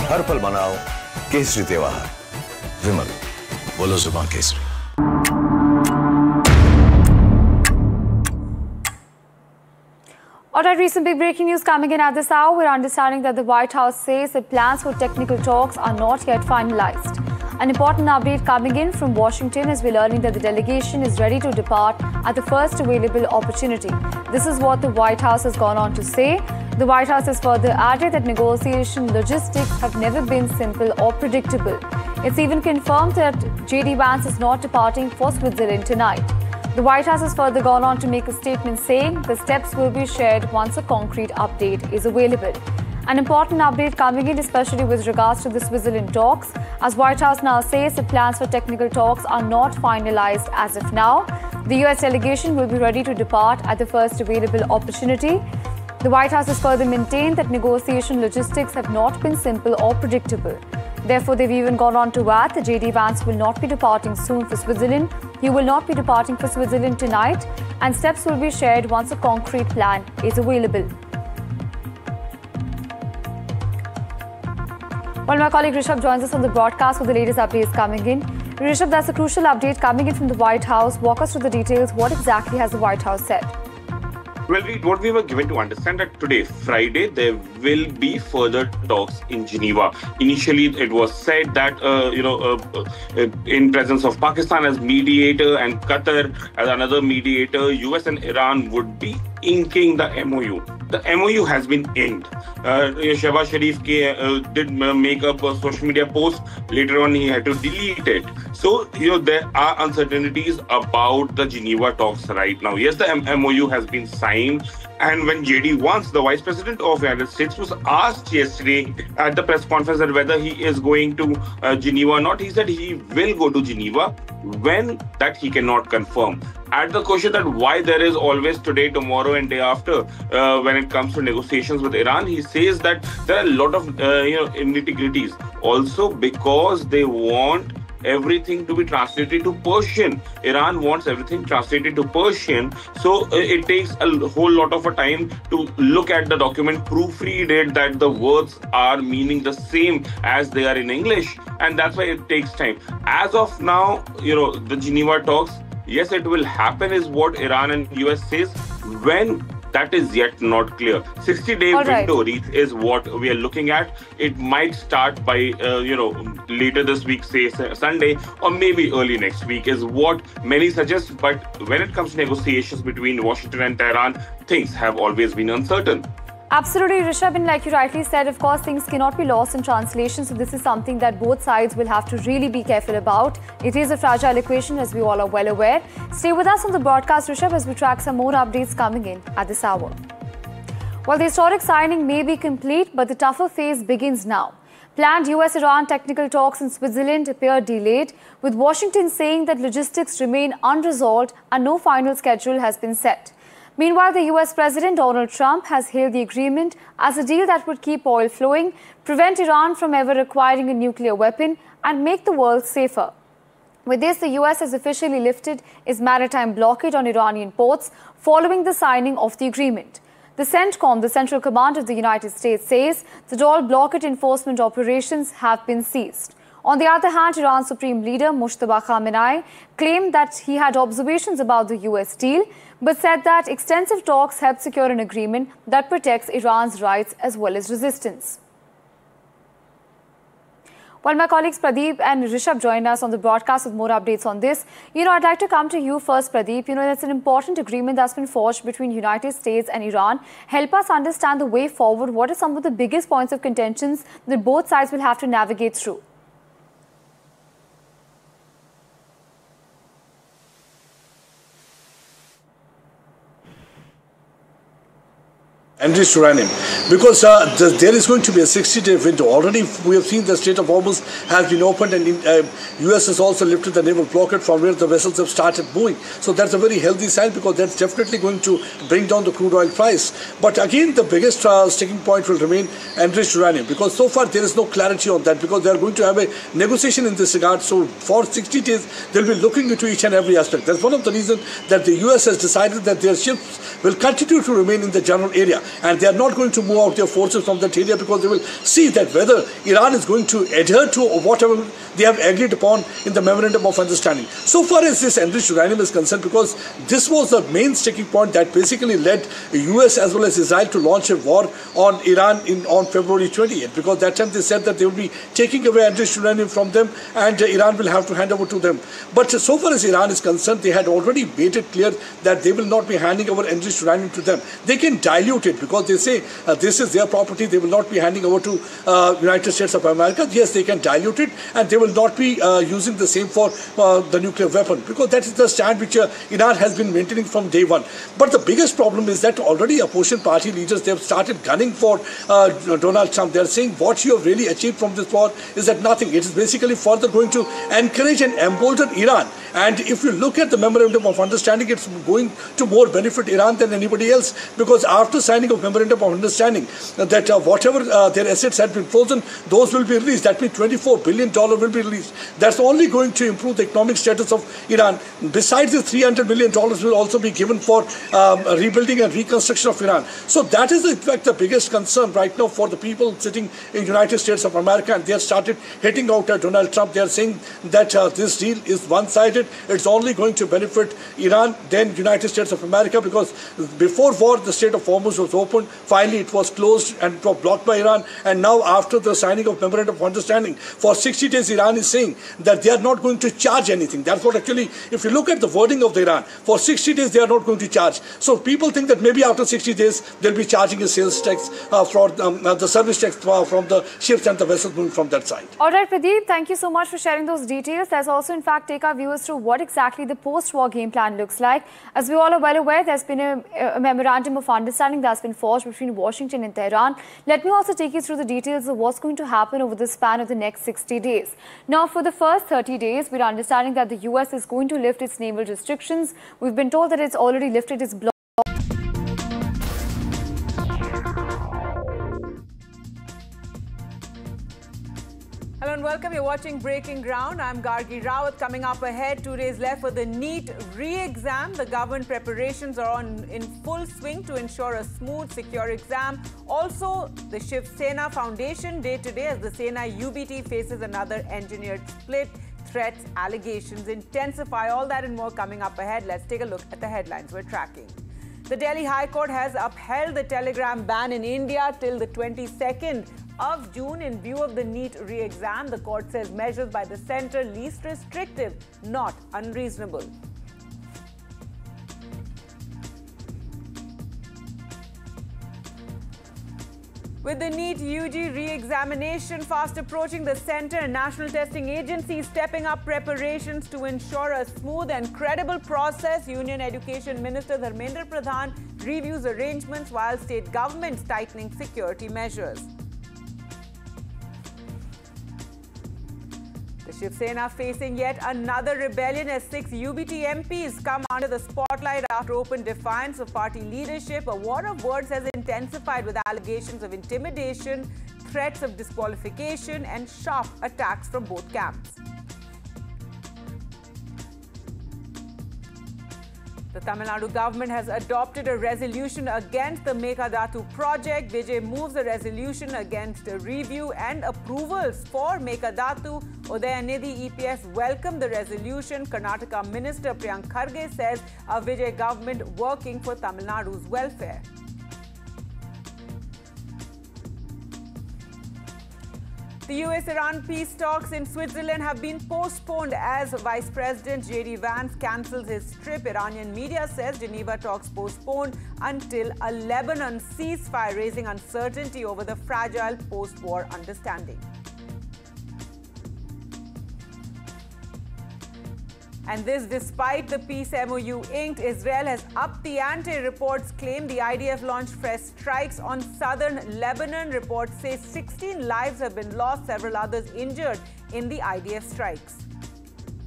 हर पल मनाओ केसरी त्योहार। विमल, बोलो जुबान Kesari. Alright, recent big breaking news coming in at this hour. We're understanding that the White House says that plans for technical talks are not yet finalized. An important update coming in from Washington as we're learning that the delegation is ready to depart at the first available opportunity. This is what the White House has gone on to say. The White House has further added that negotiation logistics have never been simple or predictable. It's even confirmed that J.D. Vance is not departing for Switzerland tonight. The White House has further gone on to make a statement saying the steps will be shared once a concrete update is available. An important update coming in, especially with regards to the Switzerland talks, as White House now says the plans for technical talks are not finalized as of now. The US delegation will be ready to depart at the first available opportunity. The White House has further maintained that negotiation logistics have not been simple or predictable. Therefore, they've even gone on to add that J.D. Vance will not be departing soon for Switzerland. He will not be departing for Switzerland tonight, and steps will be shared once a concrete plan is available. Well, my colleague Rishabh joins us on the broadcast with the latest updates coming in. Rishabh, that's a crucial update coming in from the White House. Walk us through the details. What exactly has the White House said? Well, what we were given to understand that today, Friday, there will be further talks in Geneva. Initially, it was said that, in presence of Pakistan as mediator and Qatar as another mediator, US and Iran would be inking the MOU. The MOU has been inked. Shehbaz Sharif did make up a social media post. Later on, he had to delete it. So, there are uncertainties about the Geneva talks right now. Yes, the MOU has been signed. And when J.D. Vance, the Vice President of the United States, was asked yesterday at the press conference that whether he is going to Geneva or not, he said he will go to Geneva. When, that he cannot confirm. At the question that why there is always today, tomorrow and day after when it comes to negotiations with Iran, he says that there are a lot of nitty-gritties. Also because they want everything to be translated to Persian. Iran wants everything translated to Persian. So it takes a whole lot of a time to look at the document, proofread it, that the words are meaning the same as they are in English. And that's why it takes time. As of now, the Geneva talks, yes, it will happen is what Iran and US says. When, that is yet not clear. 60-day window is what we are looking at. It might start by, later this week, say Sunday, or maybe early next week is what many suggest. But when it comes to negotiations between Washington and Tehran, things have always been uncertain. Absolutely, Rishabh, and like you rightly said, of course, things cannot be lost in translation. So this is something that both sides will have to really be careful about. It is a fragile equation, as we all are well aware. Stay with us on the broadcast, Rishabh, as we track some more updates coming in at this hour. Well, the historic signing may be complete, but the tougher phase begins now. Planned US-Iran technical talks in Switzerland appear delayed, with Washington saying that logistics remain unresolved and no final schedule has been set. Meanwhile, the US President Donald Trump has hailed the agreement as a deal that would keep oil flowing, prevent Iran from ever acquiring a nuclear weapon, and make the world safer. With this, the US has officially lifted its maritime blockade on Iranian ports following the signing of the agreement. The CENTCOM, the Central Command of the United States, says that all blockade enforcement operations have been ceased. On the other hand, Iran's Supreme Leader Mojtaba Khamenei claimed that he had observations about the US deal, but said that extensive talks helped secure an agreement that protects Iran's rights as well as resistance. Well, my colleagues Pradeep and Rishabh join us on the broadcast with more updates on this. I'd like to come to you first, Pradeep. That's an important agreement that's been forged between United States and Iran. Help us understand the way forward. What are some of the biggest points of contentions that both sides will have to navigate through? Enriched uranium, because there is going to be a 60-day window. Already we have seen the Strait of Hormuz has been opened, and US has also lifted the naval blockade from where the vessels have started moving. So that's a very healthy sign, because that's definitely going to bring down the crude oil price. But again, the biggest sticking point will remain enriched uranium, because so far there is no clarity on that, because they are going to have a negotiation in this regard. So for 60 days, they'll be looking into each and every aspect. That's one of the reasons that the US has decided that their ships will continue to remain in the general area. and they are not going to move out their forces from that area because they will see that whether Iran is going to adhere to whatever they have agreed upon in the memorandum of understanding. So far as this enriched uranium is concerned, because this was the main sticking point that basically led the US as well as Israel to launch a war on Iran on February 20th, because that time they said that they will be taking away enriched uranium from them and Iran will have to hand over to them. But so far as Iran is concerned, they had already made it clear that they will not be handing over enriched uranium to them. They can dilute it because they say this is their property. They will not be handing over to United States of America. Yes, they can dilute it, and they will not be using the same for the nuclear weapon, because that is the stand which Iran has been maintaining from day one. But the biggest problem is that already opposition party leaders, they have started gunning for Donald Trump. They are saying what you have really achieved from this war is that nothing. It is basically further going to encourage and embolden Iran. And if you look at the memorandum of understanding, it's going to more benefit Iran than anybody else, because after signing of memorandum of understanding, that whatever their assets had been frozen, those will be released. That means $24 billion will be released. That's only going to improve the economic status of Iran. Besides, the $300 million will also be given for rebuilding and reconstruction of Iran. So that is in fact the biggest concern right now for the people sitting in United States of America, and they have started hitting out at Donald Trump. They are saying that this deal is one-sided. It's only going to benefit Iran, then United States of America, because before war the Strait of Hormuz was opened. Finally it was closed and it was blocked by Iran, and now after the signing of memorandum of understanding, for 60 days Iran is saying that they are not going to charge anything. That's what actually, if you look at the wording of the Iran, for 60 days they are not going to charge. So people think that maybe after 60 days they'll be charging a sales tax for the service tax from the ships and the vessels moving from that side. All right, Pradeep, thank you so much for sharing those details. Let's also in fact take our viewers through what exactly the post-war game plan looks like. As we all are well aware, there's been a memorandum of understanding that's been forged between Washington and Tehran. Let me also take you through the details of what's going to happen over the span of the next 60 days. Now, for the first 30 days, we're understanding that the US is going to lift its naval restrictions. We've been told that it's already lifted its block. Hello and welcome. You're watching Breaking Ground. I'm Gargi Rawat. Coming up ahead, 2 days left for the NEET re-exam. The government preparations are in full swing to ensure a smooth, secure exam. Also, the Shiv Sena Foundation day today as the Sena UBT faces another engineered split. Threats, allegations intensify. All that and more coming up ahead. Let's take a look at the headlines we're tracking. The Delhi High Court has upheld the telegram ban in India till the 22nd of June in view of the NEET re-exam. The court says measures by the centre least restrictive, not unreasonable. With the NEET UG re-examination fast approaching, the centre and National Testing Agency stepping up preparations to ensure a smooth and credible process. Union Education Minister Dharmendra Pradhan reviews arrangements while state governments tightening security measures. The Shiv Sena facing yet another rebellion as 6 UBT MPs come under the spotlight after open defiance of party leadership. A war of words has intensified with allegations of intimidation, threats of disqualification and sharp attacks from both camps. The Tamil Nadu government has adopted a resolution against the Meghadatu project. Vijay moves the resolution against a review and approvals for Meghadatu. Udayanidhi EPS welcomed the resolution. Karnataka Minister Priyank Kharge says a Vijay government working for Tamil Nadu's welfare. The US-Iran peace talks in Switzerland have been postponed as Vice President J.D. Vance cancels his trip. Iranian media says Geneva talks postponed until a Lebanon ceasefire, raising uncertainty over the fragile post-war understanding. And this despite the peace MOU inked. Israel has upped the ante. Reports claim the IDF launched fresh strikes on southern Lebanon. Reports say 16 lives have been lost, several others injured in the IDF strikes.